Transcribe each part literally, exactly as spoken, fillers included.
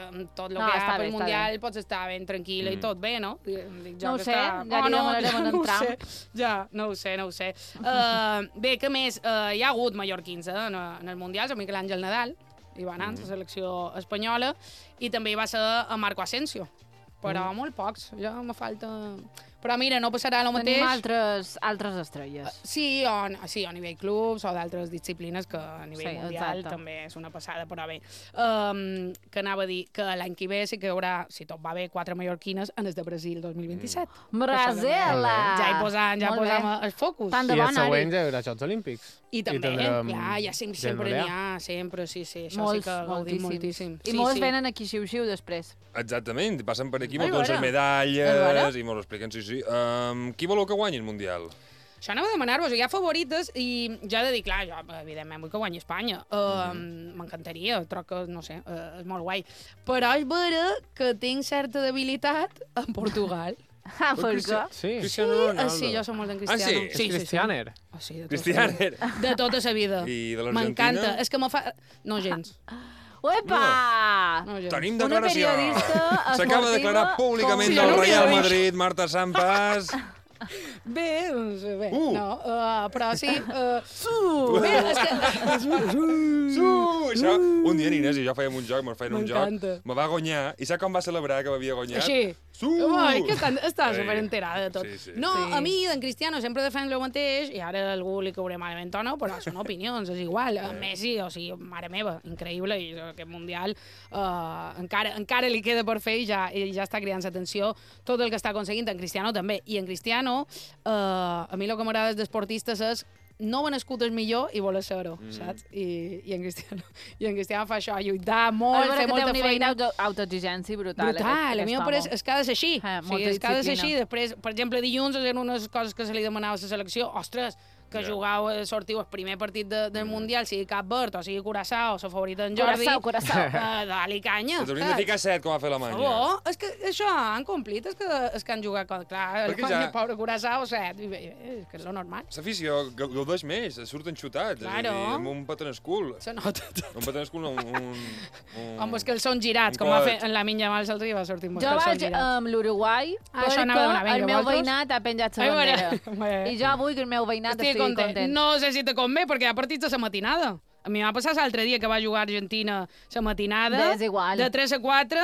tot el no, que hi ha pel Mundial pots estar ben tranquil·la mm. i tot bé, no? Dic, no ho sé, està... ja oh, li demanarem no, en no Trump. Ja, no ho sé, no ho sé. Uh, bé, què més? Uh, hi ha hagut mallorquins eh, en, en el Mundial, el Miquel Àngel Nadal, hi va anar mm. a la selecció espanyola, i també hi va ser a Marco Asensio, però mm. molt pocs, ja me falta... Però mira, no passarà el mateix... Tenim altres, altres estrelles. Uh, sí, o, sí, a nivell clubs o d'altres disciplines que a nivell sí, mundial exacte. També és una passada, però bé. Um, que anava a dir que l'any que ve sí que hi haurà, si tot va bé, quatre mallorquines en el de Brasil dos mil vint-i-set. Mm. Brasil! Ja hi posam, ja posam el focus. Tant de I el següent ja hi haurà Jocs Olímpics. I també, I tindrem... clar, ja sempre, sempre n'hi ha, sempre, sí, sí. Això molts, sí que gaudim moltíssim. I sí, molts sí. venen aquí xiu-xiu després. Exactament, passen per aquí, molts donen medalles i molt expliquen, sí, sí. Um, qui voleu que guanyi el Mundial? Això anava a demanar-vos, hi ha favorites i ja he de dir, clar, jo evidentment vull que guanyi Espanya. Uh, mm. M'encantaria, troc que, no sé, uh, és molt guai. Però és vera que tinc certa debilitat en Portugal. Ah, per què? Sí. Cristiano Ronaldo. Sí, jo soc molt d'en Cristiano. Ah, sí? sí és Cristianer? Sí, sí. Oh, sí, de Cristianer? De tota sa vida. I de l'Argentina? M'encanta. És que me fa... No, gens. Uepa! No, no tenim declaració. Una periodista s'acaba de declarar públicament del no Real Madrid, Marta Sampas. Bé, doncs bé, uh. no, uh, però sí... Uh, uh, bé, és que... Su! Això, un dia, Inés, i jo fèiem un joc, me'n feien un joc, me va guanyar, i saps com va celebrar que m'havia guanyat? Així. Su! Ui, que està, està sí. superenterada de tot. Sí, sí. No, sí. a mi, d'en Cristiano, sempre defensa el mateix, i ara a algú li cauré malament o no, però són opinions, és igual. A Messi, o sigui, mare meva, increïble, i aquest Mundial uh, encara, encara li queda per fer i ja, i ja està cridant l'atenció tot el que està aconseguint, en Cristiano també. I en Cristiano, uh, a mi el que m'agrada d'esportistes és no va nascut el millor i voler ser-ho, mm. saps? I, i, en Cristiano, I en Cristiano fa això, lluitar molt, fer molta feina. Té un nivell d'autoexigència brutal. Brutal, a mi m'apareix, és que ha de ser així. Eh, o sigui, és que ha de ser així. Després, per exemple, dilluns eren unes coses que se li demanava a la selecció. Ostres, que yeah. jugau, sortiu el primer partit de, del Mundial, sigui Cap Verd o sigui Curaçao, la favorita d'en Jordi. Curaçao, Curaçao. Uh, Dali canya. Ens hauríem de ficar set, com va fer l'Alemanya. Oh, és que això han complit, és que, és que han jugat, clar, Alemanya, ja... pobre Curaçao, set, és que és lo normal. L'afició gaudeix més, surten xutats, claro. és a dir, amb un patent escul. Se nota. Un patent escul, un... un, un... Home, és que els són girats, com va fer en la Minya Mal se'ls va sortir. Jo vaig amb l'Uruguai, ah, perquè el meu veïnat ha penjat la bandera. I jo vull que el meu veïnat estigui content. No sé si te convé, perquè hi ha partits de la matinada. A mi m'ha passat l'altre dia que va jugar Argentina la matinada. Bé, és igual. De tres a quatre,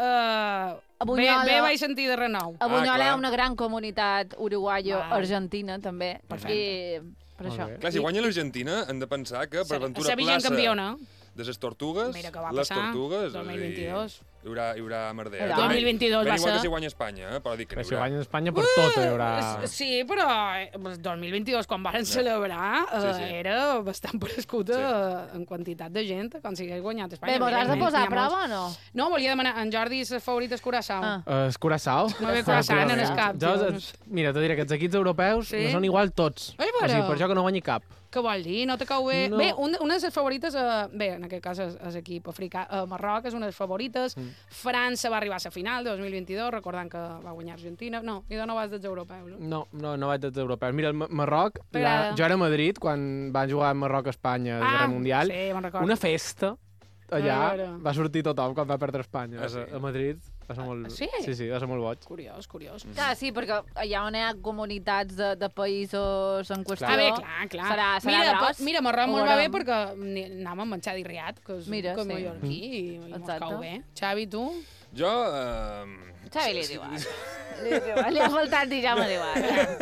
eh, bé, bé vaig sentir de renou. A Bunyola hi ha una gran comunitat uruguaio-argentina, també. Perfecte. I per això. Clar, si guanya l'Argentina, hem de pensar que per Ventura Plaça... Ser campiona. De les tortugues, Mira que va les passar, tortugues... dos mil vint-i-dos. Hi haurà, hi haurà merder. El dos mil vint-i-dos va ser... Ben igual que si guanya Espanya, eh? Però dic que n'hi haurà. Si guanya Espanya, per tot hi haurà... Sí, però el dos mil vint-i-dos, quan van celebrar, eh, sí, sí. era bastant prescut sí. en quantitat de gent que aconsegueix guanyar Espanya. Bé, m'hauràs de posar a prova o no? No, volia demanar... En Jordi, les favorites Curaçao. Ah. Uh, és Curaçao? No ve Curaçao en el cap. Jo, mira, t'ho diré que els equips europeus sí? no són igual tots. Ai, o sigui, per això que no guanyi cap. Què vol dir? No te cau bé? No. Bé, una, una de les favorites, uh, bé, en aquest cas és, és equip africà, uh, Marroc és una de les favorites, mm. França va arribar a la final de dos mil vint-i-dos, recordant que va guanyar Argentina. No, i no vas dels europeus, no? No, no, no vaig dels europeus. Mira, el Marroc, la, jo era a Madrid quan van jugar Marroc-Espanya al ah, Gran Mundial. Sí, me'n recordo. Una festa allà, ah, va sortir tothom quan va perdre Espanya. Ah, sí. A Madrid va ser molt... Sí? Sí, sí, va ser molt boig. Curiós, curiós. Mm. Clar, sí, perquè allà on hi ha comunitats de, de països en qüestió... Ah, bé, clar, clar. Serà, serà mira, gros. Mira, Marroc molt va bé perquè anàvem a menjar d'irriat, que és mira, com sí. mallorquí, mm. i, i mos cau bé. Xavi, tu? Jo... Uh... Xavi li diu igual. Li ha faltat dir ja m'ha diu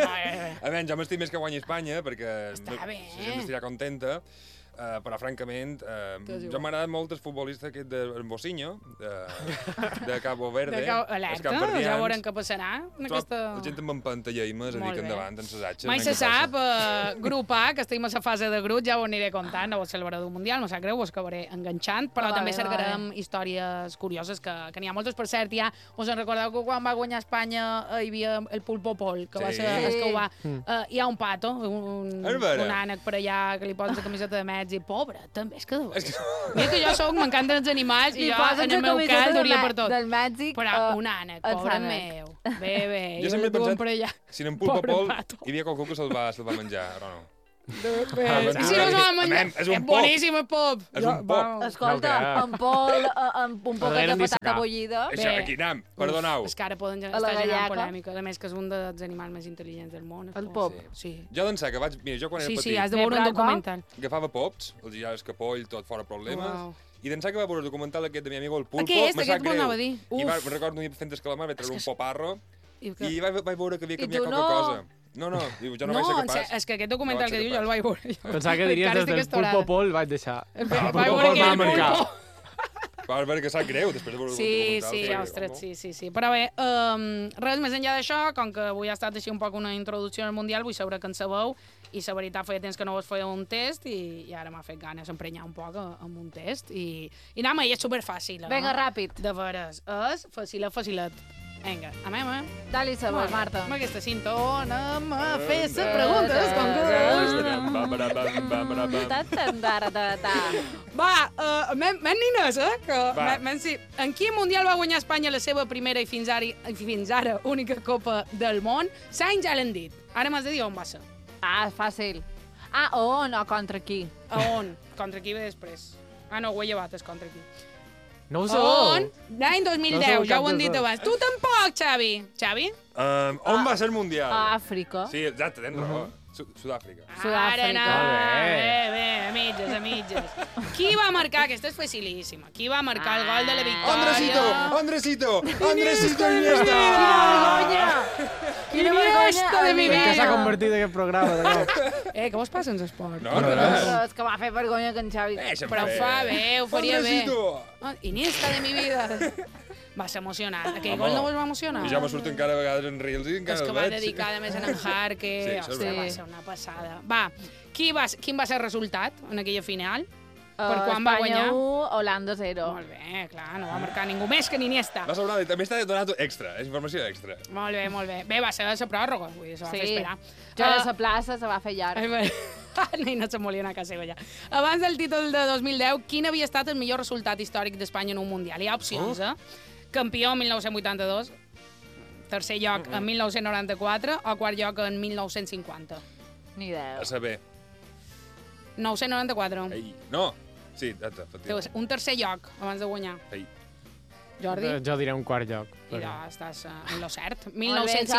A veure, jo m'estic més que guanyi Espanya, perquè està bé. la gent estirà contenta. Uh, però, francament, uh, jo m'ha agradat molt el futbolista aquest de Bocinho, de, de Cabo Verde. De Cabo... Alerta, ja veurem què passarà. En aquesta... La gent amb empantalleïmes a dir que endavant en ses atxes. Mai se sap, uh, grup A, que estem a la fase de grup, ja ho aniré contant, no ho celebraré d'un mundial, no sap greu, ho acabaré enganxant, però vale, també cercarem vale. històries curioses, que, que n'hi ha moltes. Per cert, ja us en recordeu que quan va guanyar Espanya uh, hi havia el Pulpo Pol, que sí. va ser el que ho va... Uh, hi ha un pato, un, un ànec per allà, que li posa la camiseta de Mèxic, pobre, també és que... Mira que jo soc, m'encanten els animals i jo en el meu cas hauria per tot. Del Mèxic, però uh, un ànec, pobre meu. Bé, bé, jo sempre he pensat, per allà. si en Pulpo Pol hi havia qualcú que se'l va, se va menjar, però no. I si no som menjar... És boníssim el pop. És un pop. Escolta, en Pol, amb un poquet de patata bullida... Això, aquí anem, perdoneu. És que ara poden estar generant polèmica. A més, que és un dels animals més intel·ligents del món. El pop. Sí. Jo d'ençà que vaig... Mira, jo quan era petit... Sí, sí, has de veure un documental. Agafava pops, els diaris capoll, tot fora problemes... I d'ençà que va veure el documental aquest de mi amigo el Pulpo, aquest, me sap greu. Aquest dir. I va, me recordo un dia fent escalamar, vaig treure un poparro i, que... i vaig, vaig veure que havia canviat qualque cosa. No, no, jo no, no vaig ser capaç. No, és que aquest documental no que diu jo el vaig veure. Pensava que diries des del Pulpo Pol vaig deixar. Vaig veure que el Pulpo... Va veure que sap greu després de veure sí, el documental. Sí, sí, ostres, sí, sí, sí. Però bé, um, res més enllà d'això, com que avui ha estat així un poc una introducció al Mundial, vull saber que en sabeu, i la veritat feia temps que no vos feia un test i, i ara m'ha fet ganes d'emprenyar un poc amb un test i, i anem, i és superfàcil. Eh? Vinga, ràpid. De veres, és facilet, facilet. Vinga, anem, eh? Dali saber, Marta. Amb aquesta cinta on anem a fer les preguntes, com que... Va, uh, men, men nines, eh? Que, men, men, sí. En quin mundial va guanyar Espanya la seva primera i fins ara, fins ara única Copa del Món? L'any ja l'han dit. Ara m'has de dir on va ser. Ah, fàcil. Ah, on o contra qui? A on? Contra qui ve després. Ah, no, ho he llevat, és contra qui. No ho sé. On? L'any dos mil deu, ja ho han dit abans. Tu tampoc, Xavi. Xavi? Um, on va ser el Mundial? A Àfrica. Sí, exacte, tens raó. Sud-àfrica. Sud-àfrica. Bé, bé, a mitges, a mitges. Qui va marcar? Aquesta és facilíssima. Qui va marcar el gol de la victòria? Andresito! Andresito! Andresito Iniesta! Quina vergonya de mi vida! En què s'ha convertit aquest programa? Eh, què vos passa en l'esport? No, no, no. És que va fer vergonya que en Xavi... Però ho fa bé, ho faria bé. Andresito! Iniesta de mi vida. Va ser emocionant. Aquell gol no vos va emocionar? I ja me surto encara a vegades en reels i encara el veig. És que va dedicar a més en Anjar, que sí, ostres, va ser una passada. Va, qui va, quin va ser el resultat en aquella final? Per uh, quan va guanyar? Espanya u, Holanda zero. Molt bé, clar, no va marcar ningú més que ni Iniesta. Va sobrar, també està donat extra, és informació extra. Molt bé, molt bé. Bé, va ser la pròrroga, vull dir, se va sí. fer esperar. Ja uh, a la plaça se va fer llarg. Ai, no se'n volia anar a casa seva ja. Abans del títol de dos mil deu, quin havia estat el millor resultat històric d'Espanya en un Mundial? Hi ha opcions, eh? Campió en mil nou-cents vuitanta-dos, tercer lloc en mil nou-cents noranta-quatre o quart lloc en mil nou-cents cinquanta. Ni idea. A saber. nou-cents noranta-quatre. Ei, no. Sí, exacte, efectivament. Un tercer lloc abans de guanyar. Ei. Jordi? Jo diré un quart lloc. Mira, estàs en lo cert. mil nou-cents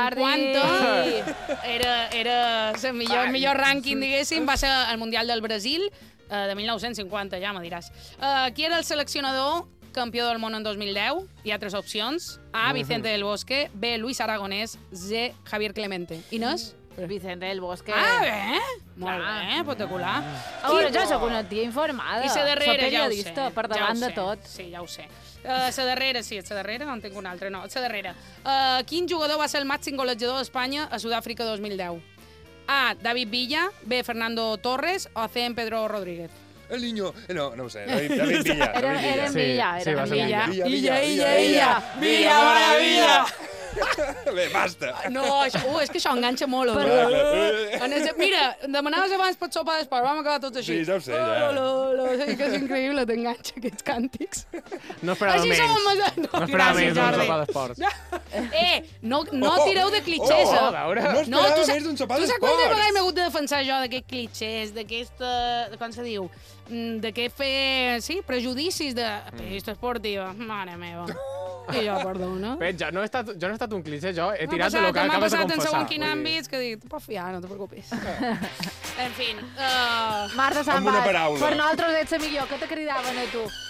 cinquanta era, era el millor, el millor rànquing, diguéssim, va ser el Mundial del Brasil de mil nou-cents cinquanta, ja me diràs. Qui era el seleccionador campió del món en dos mil deu? Hi ha tres opcions. A, Vicente del Bosque. B, Luis Aragonès. C, Javier Clemente. Inés? Vicente del Bosque. Ah, bé. Molt bé, espectacular. A veure, jo soc una tia informada. I la darrera, ja ho sé. per davant de tot. Sí, ja ho sé. La darrera, sí, la darrera, no en tinc una altra, no. La darrera. Uh, quin jugador va ser el màxim golejador d'Espanya a Sud-àfrica dos mil deu? A, David Villa. B, Fernando Torres. O C, Pedro Rodríguez. El niño... No, no ho sé. David, David Villa. Era, David Villa. era en Villa. Sí, era sí, en Villa. Villa, Villa, Villa, Villa. Villa, maravilla. Bé, basta. No, això, uh, és que això enganxa molt. Però... Mira, demanaves abans per sopar d'esport, vam acabar tots així. Sí, ja ho sé, ja. Oh, lo, lo, lo, que és increïble, t'enganxa aquests càntics. No esperava així menys. Som més... No, no esperava menys d'un sopar d'esports. Eh, no, no tireu de clitxers. Oh, oh, oh, no esperava no, més d'un sopar d'esports. Tu saps quantes vegades m'he hagut de defensar jo d'aquests clitxers, d'aquesta... Com se diu? De què fer, sí, prejudicis de periodista esportiva. Mare meva. I jo, perdona. Bé, jo no he estat, jo no he estat un clitxer, jo he m'ha tirat passat, de lo que acabes de confessar. M'ha passat en segon quin àmbits que dic, tu pots fiar, no te preocupis. En fi. Uh... Marta Sambas, per nosaltres ets la millor, que te cridaven a tu?